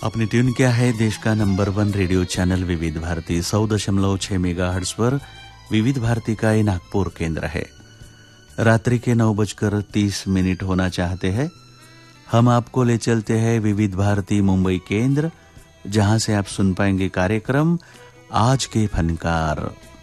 आपने ट्यून किया है देश का नंबर 1 रेडियो चैनल विविध भारती 100.6 मेगाहर्ट्ज पर। विविध भारती का ये नागपुर केंद्र है। रात्रि के 9:30 होना चाहते हैं। हम आपको ले चलते हैं विविध भारती मुंबई केंद्र, जहां से आप सुन पाएंगे कार्यक्रम आज के फनकार।